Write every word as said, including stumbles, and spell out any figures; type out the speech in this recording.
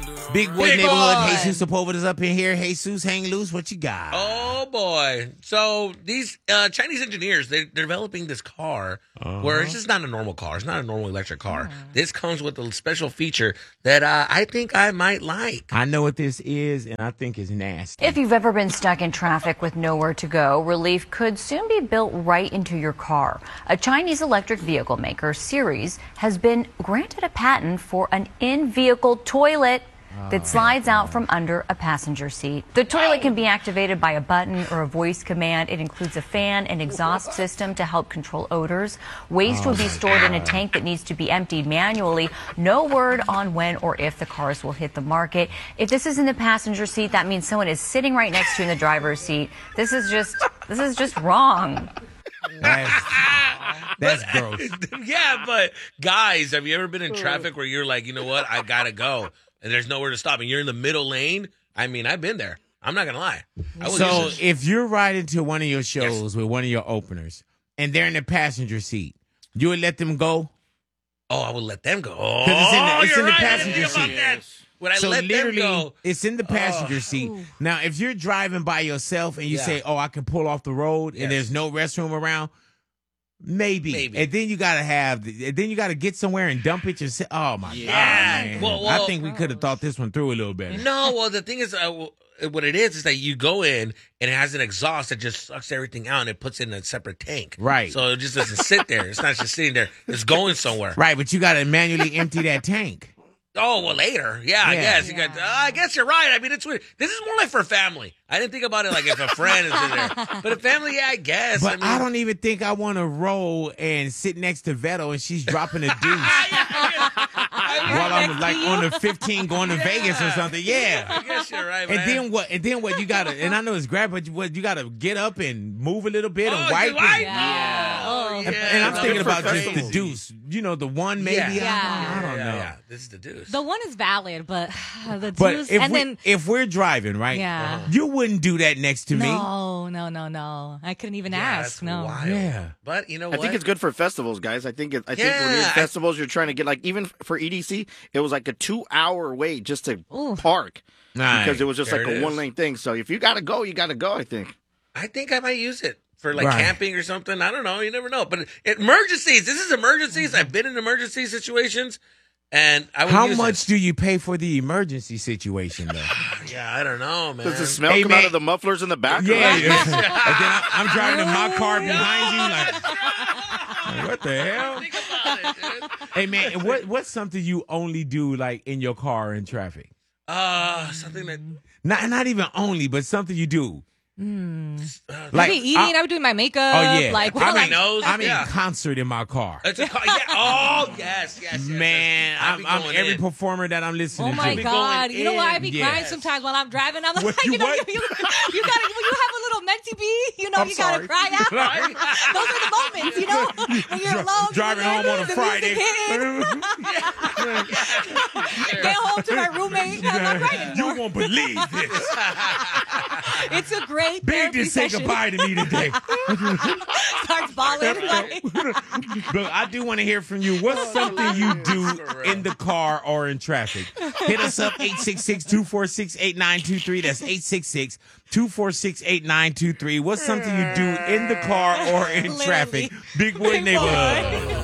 Big Boy Big Neighborhood. Boy. Jesus Sepulveda is up in here. Jesus, hang loose. What you got? Oh, boy. So these uh, Chinese engineers, they're, they're developing this car Uh-huh. where it's just not a normal car. It's not a normal electric car. This comes with a special feature that uh, I think I might like. I know what this is, and I think it's nasty. If you've ever been stuck in traffic with nowhere to go, relief could soon be built right into your car. A Chinese electric vehicle maker, Series, has been granted a patent for an in-vehicle toilet that slides out from under a passenger seat. The toilet can be activated by a button or a voice command. It includes a fan and exhaust system to help control odors. Waste would be stored in a tank that needs to be emptied manually. No word on when or if the cars will hit the market. If this is in the passenger seat, that means someone is sitting right next to you in the driver's seat. This is just, this is just wrong. That's, that's gross. Yeah, but guys, have you ever been in traffic where you're like, you know what, I gotta go, and there's nowhere to stop, and you're in the middle lane? I mean, I've been there. I'm not gonna lie. I was So just- if you're riding to one of your shows with one of your openers, and they're in the passenger seat, you would let them go? oh, I would let them go. Oh, it's in the- it's you're in the right. I passenger didn't think about seat. that. Would I So let them literally, go? it's in the passenger Oh. seat. Now, if you're driving by yourself and you Yeah. say, "Oh, I can pull off the road," Yes. and there's no restroom around, maybe. Maybe. And then you gotta have, and then you gotta get somewhere and dump it yourself. Oh my Yeah. god, man! Well, I well- think we could have thought this one through a little better. No, well, the thing is, uh, w- what it is is that you go in and it has an exhaust that just sucks everything out and it puts it in a separate tank. Right. So it just doesn't sit there. It's not just sitting there. It's going somewhere. Right, but you gotta manually empty that tank. Oh, well, later. Yeah, I Yeah. guess. You got, uh, I guess you're right. I mean, it's weird. This is more like for family. I didn't think about it like if a friend is in there. But a family, yeah, I guess. But I, I, mean, don't even think I want to roll and sit next to Vetto and she's dropping a deuce while I'm like on the fifteen going to Vegas or something. Yeah. I guess you're right, And man. then what? And then what? You gotta. And I know it's grab, but you, what? You gotta get up and move a little bit Oh, and wipe. you wipe? it. Yeah. Oh, And, yeah. and I'm It's thinking good for about just the festivals. deuce. You know, the one maybe. Yeah. I, Yeah. I don't Yeah, know. yeah. This is the deuce. The one is valid, but the But deuce, if and we, then if we're driving, right? Yeah. You wouldn't do that next to me. no, no, no, no. I couldn't even Yeah, ask. that's No. wild. Yeah. But you know I what? think it's good for festivals, guys. I think it, I think when you're Yeah, in I- festivals, you're trying to get like even for E D C, it was like a two hour wait just to Ooh. park Right. because it was just There like it a is. one lane thing. So if you gotta go, you gotta go. I think. I think I might use it for like Right. camping or something. I don't know. You never know. But it, emergencies. This is emergencies. I've been in emergency situations, and I would How use much it. do you pay for the emergency situation, though? Yeah, I don't know, man. Does the smell Hey, come man. out of the mufflers in the back? Yeah. and then I, I'm driving in my car behind you, like, like, what the hell? Think about it, dude. Hey man, what what's something you only do like in your car in traffic? Uh, something that. Not not even only, but something you do. Uh, Like I be eating. I, be doing my makeup. oh yeah, Like, I like mean, nose, I'm yeah. in concert in my car. It's a car. Yeah. Oh, yes, yes, yes. Man, yes. I I'm, be I'm going every in. performer that I'm listening oh my to. god! You know what? I be in. crying Yes. sometimes while I'm driving. I'm like, What, you you know, you, what? you, you gotta when you have a little mentee bee, you know, I'm you sorry. gotta cry out. Those are the moments, you know, when you're alone, Driving you're home on a the Friday. music hitting. Get home to my roommate. I'm not crying You anymore. won't believe this. It's a great Big therapy didn't say session. goodbye to me today. Starts bawling. Like, But I do want to hear from you. What's something you do in the car or in traffic? Hit us up, eight six six, two four six, eight nine two three. That's eight six six, two four six, eight nine two three. What's something you do in the car or in Literally. traffic? Big Boy Big Boy. Neighborhood.